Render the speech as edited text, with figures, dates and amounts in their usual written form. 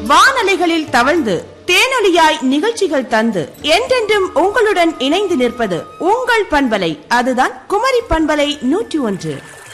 வானலைகளில் தவழ்ந்து தேனொலியாய் நிகழ்ச்சிகள் தந்து என்றென்றும் உங்களுடன் இணைந்து நிற்பது உங்கள் பண்பலை. அதுதான் குமரி பண்பலை 101.